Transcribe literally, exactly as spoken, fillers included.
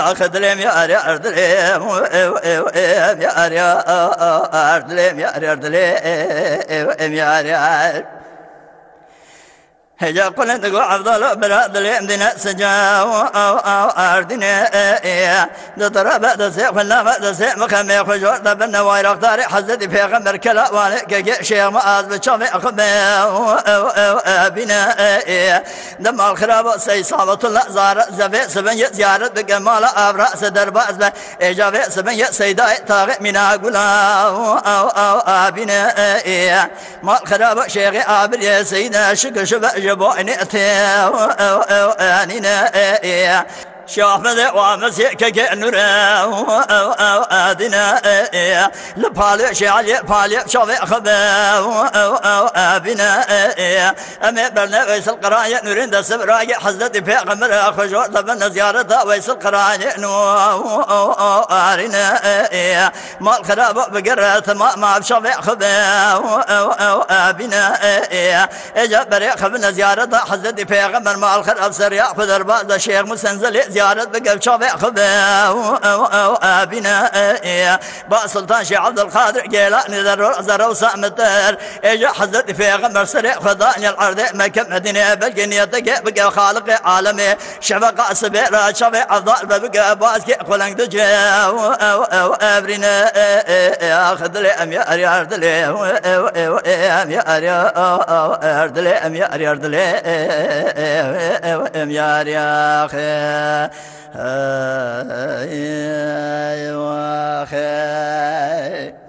أخذلم يا أري أردلم يا أري أردلم يا أري أردلم يا أري هجا قلت قو عبدالله براد اليمدنا سجاو أو أو أردنا دطرب دسيق ولا دسيق مخمي خجور دبنا ويرق داري حزتي في غمر كلا والك شيخ مآز بشامي أخبي بنا دم الخراب سي صابة الله زار زبي سبن زيارة بقمال أبرأ سدر بأزبه إجابة سبن سيداي طاغي منا قلا أو أو بنا ما الخراب شيخ آبر يا سيدنا شك شبه بويني أتيو أنينا شافذ وامسك كنور أدينا لبالي شعلي بالي شافي خبا أبينا أمي برنا ويس القراية نورين دا سبراي حزتي في غمر خجور دبنا زيارة ويس القراية نو أرينا ما الخراب بقرة ما ما بشافي خبا أبينا إجا بري خبنا زيارة حزتي في غمر ما الخراب سريع خذر بعض الشيخ مسنزل زيارة بقى شافع خذا بنا با سلطان شي عبد القادر جيلاني ذر زر وسامتر اجا حزت في غمر سريع خذاني العرض ما كم مدينه بلقني دق بقى خالق عالمي شفق سبير شافع افضل بقى باسك قلن دج ابرنا اخذ لي ام يا اري ارد لي ام يا اري ارد لي ام يا اري ارد لي ام يا اري اخي أيوة